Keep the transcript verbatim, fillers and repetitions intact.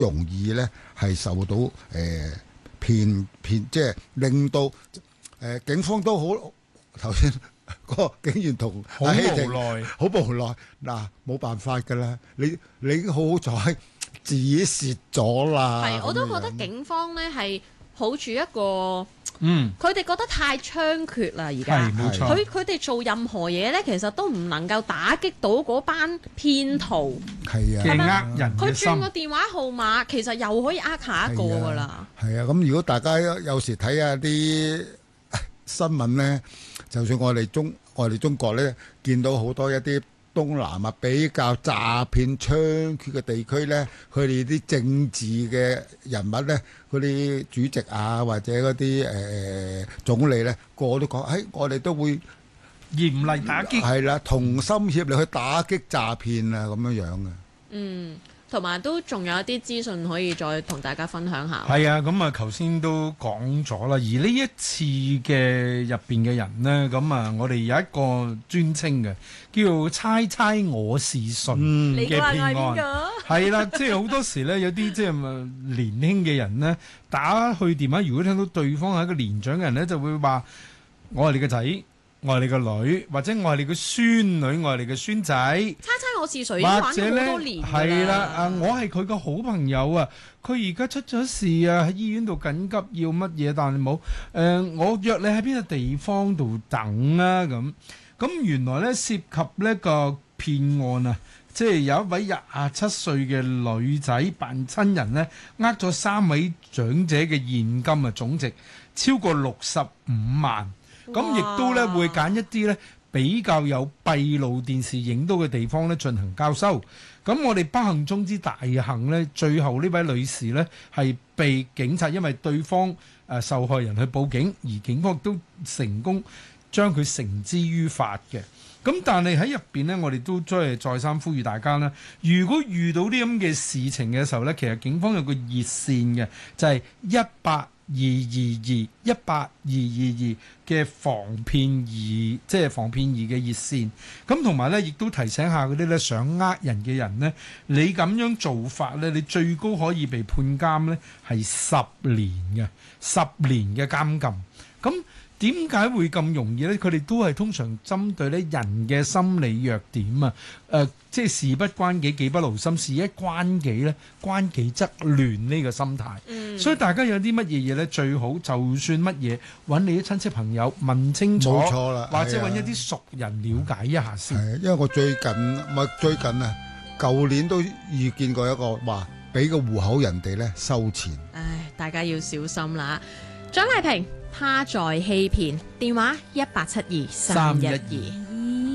容易咧係受到誒騙騙，即係令到誒、呃、警方都好頭先個警員同好無奈， 好無奈嗱，冇辦法㗎啦，你你已經好好彩止蝕咗啦。 係，我都覺得警方咧係抱住一個。嗯，佢哋覺得太猖獗啦，而家係冇錯。 佢佢哋做任何嘢咧，其實都唔能夠打擊到嗰班騙徒。 係啊， 嘅呃人佢嘅心。 轉個電話號碼，其實又可以呃下一個噶啦。 係啊，咁如果大家有時睇下啲新聞咧，就算我哋中我哋中國咧，見到好多一啲東南亞比較詐騙猖獗嘅地區咧，佢哋啲政治嘅人物咧，嗰啲主席啊或者嗰啲誒總理咧，個個都講，誒我哋都會嚴厲打擊， 係啦，同心協力去打擊詐騙啊，咁樣樣嘅。 嗯。同埋都仲有一啲資訊可以再同大家分享下。 係啊，咁啊，頭先都講咗啦。而呢一次嘅入邊嘅人呢，咁啊，我哋有一個專稱嘅，叫做猜猜我是誰嘅騙案。係啦，即係好多時呢，有啲即係年輕嘅人呢，打去電話，如果聽到對方係一個年長嘅人呢，就會話：我係你個仔。我係你個女，或者我係你個孫女，我係你個孫仔。 猜猜我是誰已經玩咗好多年㗎啦。 係啦，啊，我係佢個好朋友啊，佢而家出咗事啊，喺醫院度緊急要乜嘢，但係冇。誒，我約你喺邊個地方度等啊咁。咁原來咧涉及呢個騙案啊，即係有一位廿七歲嘅女仔扮親人咧，呃咗三位長者嘅現金啊，總值超過六十五萬。咁亦都咧會揀一啲咧比較有閉路電視影到嘅地方咧進行交收。咁我哋不幸中之大幸咧，最後呢位女士咧係被警察因為對方誒、呃、受害人去報警，而警方都成功將佢繩之於法嘅。咁但係喺入邊呢，我哋都再係再三呼籲大家啦，如果遇到啲咁嘅事情嘅時候呢，其實警方有個熱線嘅，就係一八二二二一八二二二嘅防騙易，即係防騙易嘅熱線。咁同埋咧，亦都提醒下嗰啲咧想呃人嘅人咧，你咁樣做法咧，你最高可以被判監咧係十年嘅，十年嘅監禁。咁點解會咁容易咧？佢哋都係通常針對咧人嘅心理弱點啊！誒、呃，即係事不關己，己不勞心；事一關己咧，關己則亂呢個心態。嗯、所以大家有啲乜嘢嘢咧，最好就算乜嘢揾你啲親戚朋友問清楚， 冇錯啦， 或者揾一啲熟人了解一下先。 係，因為我最近咪最近啊，舊年都遇見過一個話俾個戶口人哋咧收錢。 唉，大家要小心啦！張麗萍。他在欺騙，電話一八七二三一二。